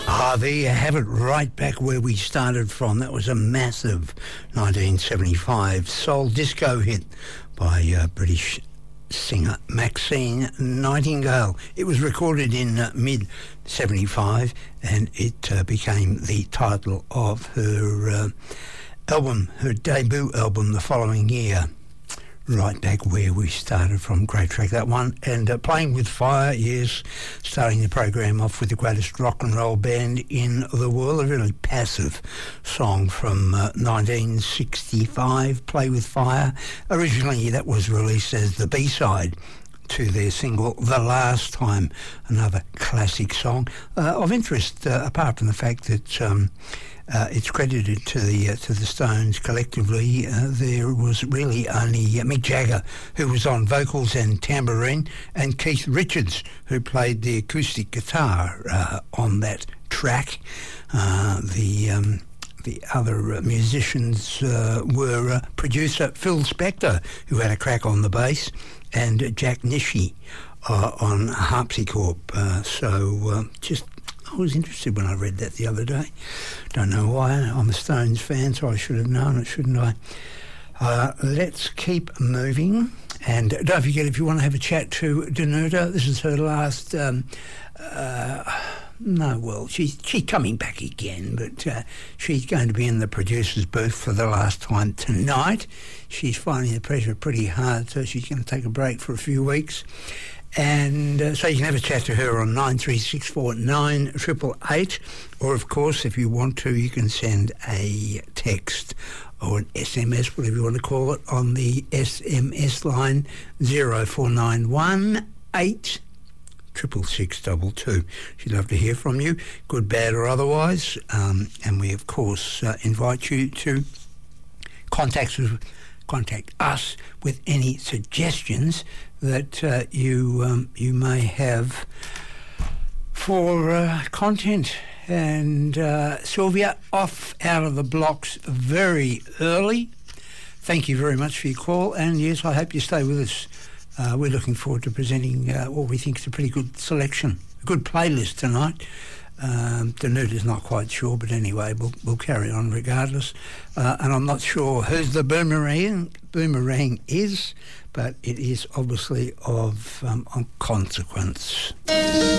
There you have it, right back where we started from. That was a massive 1975 soul disco hit by British singer Maxine Nightingale. It was recorded in mid-75 and it became the title of her album, her debut album the following year. Right back where we started from. Great track, that one. And Playing with Fire, yes, starting the program off with the greatest rock and roll band in the world. A really passive song from 1965, Play with Fire. Originally that was released as the B-side to their single The Last Time, another classic song. Of interest, apart from the fact that it's credited to the Stones collectively. There was really only Mick Jagger, who was on vocals and tambourine, and Keith Richards, who played the acoustic guitar on that track. The other musicians were producer Phil Spector, who had a crack on the bass, and Jack Nishi on harpsichord. I was interested when I read that the other day. Don't know why. I'm a Stones fan, so I should have known it, shouldn't I? Let's keep moving. And don't forget, if you want to have a chat to Danuta, this is her last... she's coming back again, but she's going to be in the producer's booth for the last time tonight. She's finding the pressure pretty hard, so she's going to take a break for a few weeks. And so you can have a chat to her on 93649888, or of course, if you want to, you can send a text or an SMS, whatever you want to call it, on the SMS line 0491 86622. She'd love to hear from you, good, bad or otherwise. And we, of course, invite you to contact us with any suggestions that you may have for content. And Sylvia, off out of the blocks very early. Thank you very much for your call, and yes, I hope you stay with us. We're looking forward to presenting what we think is a pretty good selection, a good playlist tonight. Danuta's not quite sure, but anyway, we'll carry on regardless. And I'm not sure whose the boomerang is, but it is obviously of consequence.